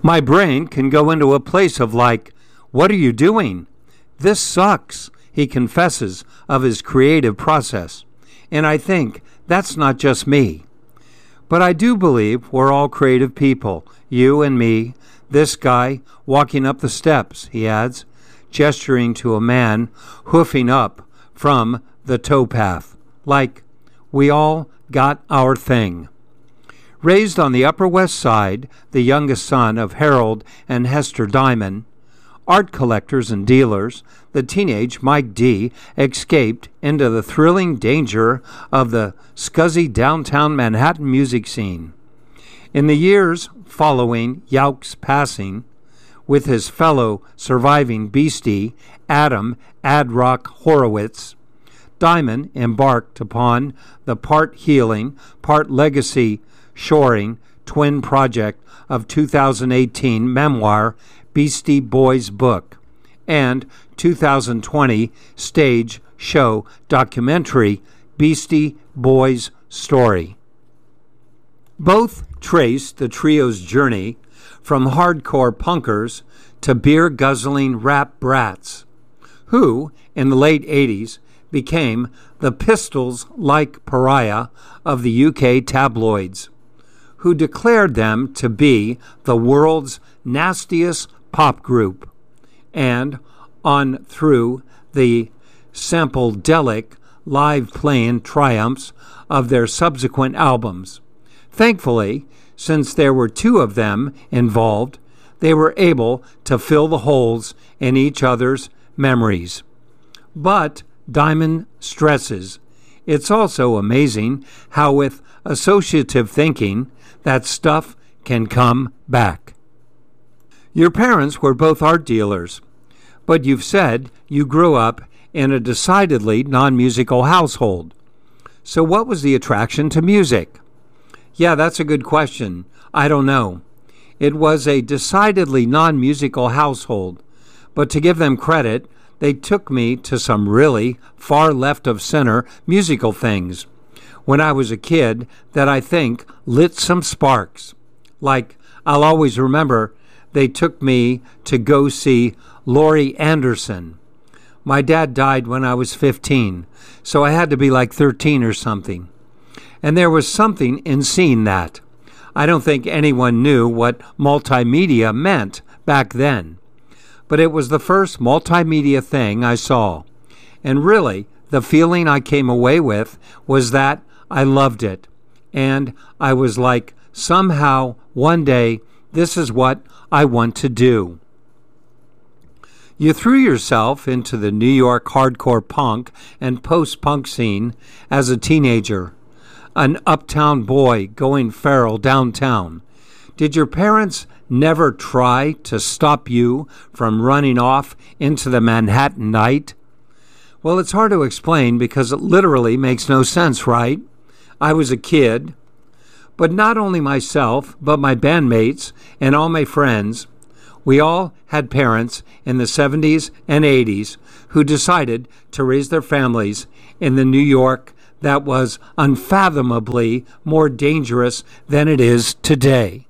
My brain can go into a place of like, what are you doing? This sucks, he confesses of his creative process. And I think that's not just me. But I do believe we're all creative people, you and me, this guy walking up the steps, he adds, gesturing to a man hoofing up from the towpath, like we all got our thing. Raised on the Upper West Side, the youngest son of Harold and Hester Diamond, art collectors and dealers, the teenage Mike D escaped into the thrilling danger of the scuzzy downtown Manhattan music scene. In the years following Yauch's passing, with his fellow surviving beastie, Adam Ad Rock Horowitz, Diamond embarked upon the part healing, part legacy shoring twin project of 2018 memoir Beastie Boys Book and 2020 stage show documentary Beastie Boys Story. Both trace the trio's journey from hardcore punkers to beer-guzzling rap brats, who, in the late 80s, became the Pistols-like pariah of the UK tabloids, who declared them to be the world's nastiest pop group, and on through the sample-delic live-playing triumphs of their subsequent albums. Thankfully, since there were two of them involved, they were able to fill the holes in each other's memories. But Diamond stresses, it's also amazing how with associative thinking, that stuff can come back. Your parents were both art dealers, but you've said you grew up in a decidedly non-musical household. So what was the attraction to music? Yeah, that's a good question. I don't know. It was a decidedly non-musical household, but to give them credit, they took me to some really far left of center musical things when I was a kid that I think lit some sparks. Like, I'll always remember they took me to go see Laurie Anderson. My dad died when I was 15, so I had to be like 13 or something. And there was something in seeing that. I don't think anyone knew what multimedia meant back then. But it was the first multimedia thing I saw. And really, the feeling I came away with was that I loved it. And I was like, somehow, one day, this is what I want to do. You threw yourself into the New York hardcore punk and post-punk scene as a teenager, an uptown boy going feral downtown. Did your parents never try to stop you from running off into the Manhattan night? Well, it's hard to explain because it literally makes no sense, right? I was a kid, but not only myself, but my bandmates and all my friends, we all had parents in the 70s and 80s who decided to raise their families in the New York that was unfathomably more dangerous than it is today.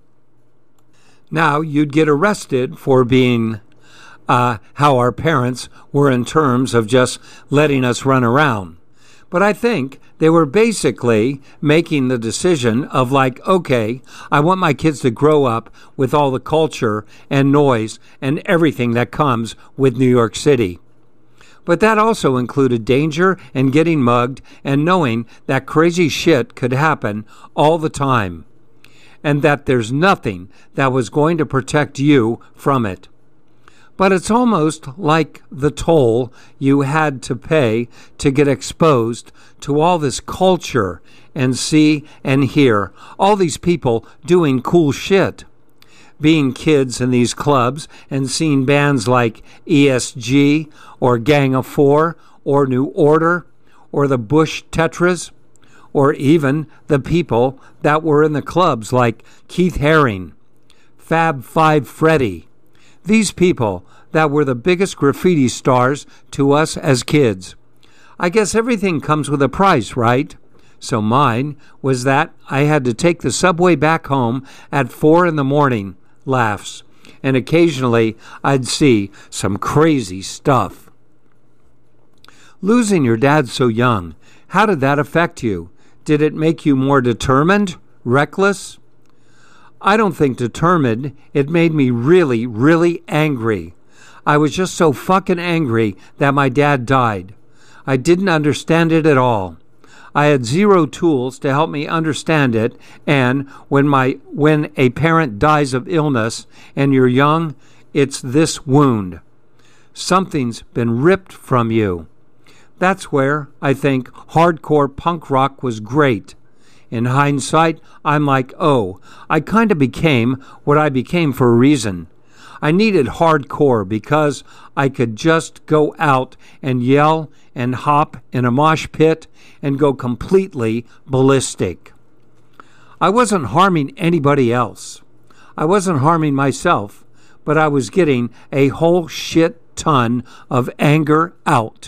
Now, you'd get arrested for being how our parents were in terms of just letting us run around. But I think they were basically making the decision of like, okay, I want my kids to grow up with all the culture and noise and everything that comes with New York City. But that also included danger and getting mugged and knowing that crazy shit could happen all the time, and that there's nothing that was going to protect you from it. But it's almost like the toll you had to pay to get exposed to all this culture and see and hear all these people doing cool shit. Being kids in these clubs and seeing bands like ESG or Gang of Four or New Order or the Bush Tetras, or even the people that were in the clubs like Keith Haring, Fab Five Freddy. These people that were the biggest graffiti stars to us as kids. I guess everything comes with a price, right? So mine was that I had to take the subway back home at 4 a.m, Laughs. And occasionally I'd see some crazy stuff. Losing your dad so young, how did that affect you? Did it make you more determined? Reckless? I don't think determined. It made me really, really angry. I was just so fucking angry that my dad died. I didn't understand it at all. I had zero tools to help me understand it, and when a parent dies of illness and you're young, it's this wound. Something's been ripped from you. That's where I think hardcore punk rock was great. In hindsight, I'm like, oh, I kind of became what I became for a reason. I needed hardcore because I could just go out and yell and hop in a mosh pit and go completely ballistic. I wasn't harming anybody else. I wasn't harming myself, but I was getting a whole shit ton of anger out.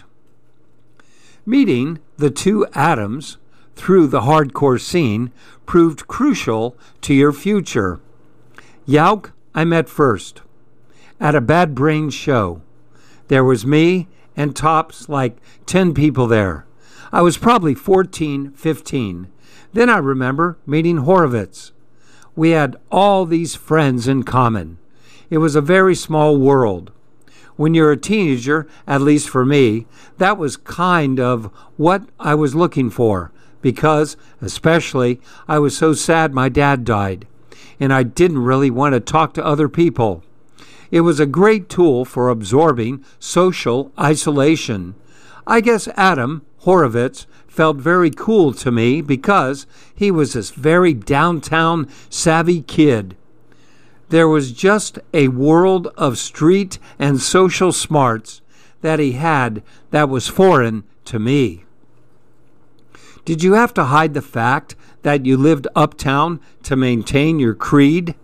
Meeting the two Adams through the hardcore scene proved crucial to your future. Yauk I met first at a Bad Brains show. There was me and tops like 10 people there. I was probably 14, 15. Then I remember meeting Horovitz. We had all these friends in common. It was a very small world. When you're a teenager, at least for me, that was kind of what I was looking for, because, especially, I was so sad my dad died, and I didn't really want to talk to other people. It was a great tool for absorbing social isolation. I guess Adam Horovitz felt very cool to me because he was this very downtown savvy kid. There was just a world of street and social smarts that he had that was foreign to me. Did you have to hide the fact that you lived uptown to maintain your creed?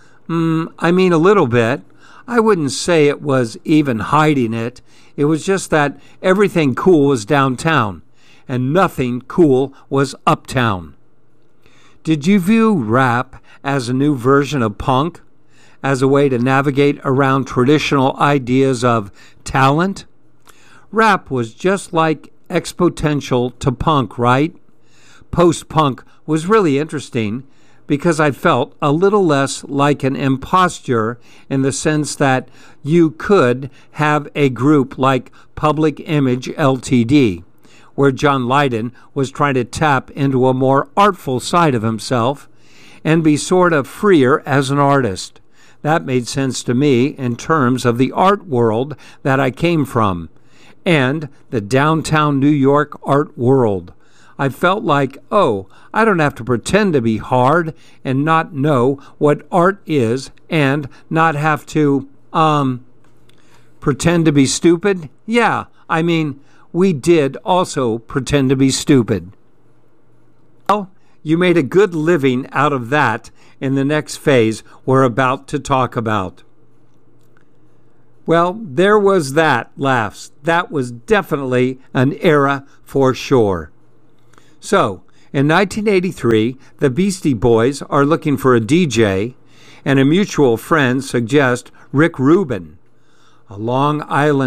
I mean, a little bit. I wouldn't say it was even hiding it. It was just that everything cool was downtown and nothing cool was uptown. Did you view rap as a new version of punk, as a way to navigate around traditional ideas of talent? Rap was just like exponential to punk, right? Post-punk was really interesting because I felt a little less like an imposture in the sense that you could have a group like Public Image Ltd., where John Lydon was trying to tap into a more artful side of himself and be sort of freer as an artist. That made sense to me in terms of the art world that I came from and the downtown New York art world. I felt like, oh, I don't have to pretend to be hard and not know what art is and not have to, pretend to be stupid. Yeah, I mean, we did also pretend to be stupid. Well, you made a good living out of that in the next phase we're about to talk about. Well, there was that, laughs. That was definitely an era for sure. So, in 1983, the Beastie Boys are looking for a DJ, and a mutual friend suggests Rick Rubin, a Long Island